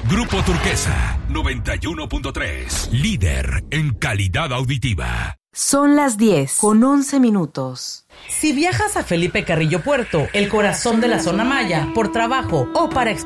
Grupo Turquesa 91.3. Líder en calidad auditiva. Son las 10:11. Si viajas a Felipe Carrillo Puerto, el corazón de la zona maya, por trabajo o para